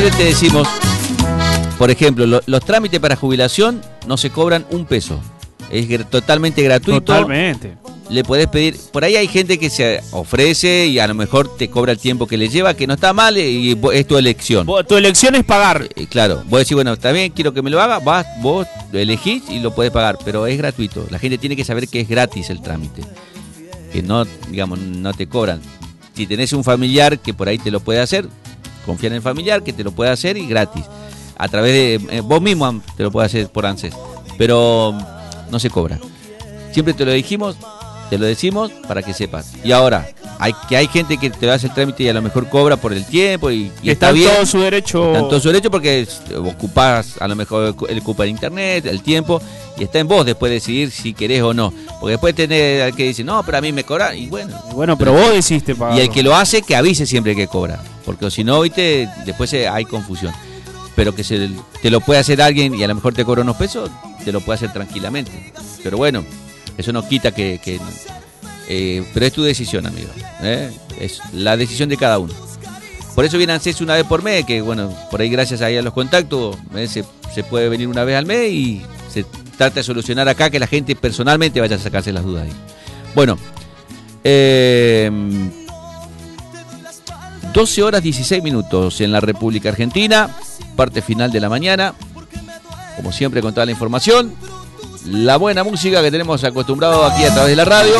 Te decimos, por ejemplo, los trámites para jubilación no se cobran un peso. Es totalmente gratuito. Totalmente. Le podés pedir, por ahí hay gente que se ofrece y a lo mejor te cobra el tiempo que le lleva, que no está mal y es tu elección. Tu elección es pagar. Claro, vos decís, bueno, está bien, quiero que me lo haga, vos lo elegís y lo podés pagar, pero es gratuito. La gente tiene que saber que es gratis el trámite, que no, digamos, no te cobran. Si tenés un familiar que por ahí te lo puede hacer, confía en el familiar que te lo puede hacer y gratis. A través de vos mismo te lo puede hacer por ANSES, pero no se cobra. Siempre te lo dijimos, te lo decimos para que sepas. Y ahora, hay gente que te hace el trámite y a lo mejor cobra por el tiempo y está bien. Está en todo su derecho. Está en todo su derecho porque ocupás, a lo mejor él ocupa el internet, el tiempo, y está en vos después decidir si querés o no. Porque después tenés al que dice, no, pero a mí me cobra, y bueno. Pero vos decidiste pagar. Y el que lo hace, que avise siempre que cobra. Porque si no, viste, después hay confusión. Pero que te lo puede hacer alguien y a lo mejor te cobra unos pesos, te lo puede hacer tranquilamente. Pero bueno, eso no quita pero es tu decisión, amigo. Es la decisión de cada uno. Por eso viene ANSES una vez por mes, que bueno, por ahí gracias a los contactos se puede venir una vez al mes y se trata de solucionar acá que la gente personalmente vaya a sacarse las dudas ahí. Bueno, 12 horas 16 minutos en la República Argentina, parte final de la mañana, como siempre con toda la información, la buena música que tenemos acostumbrado aquí a través de la radio.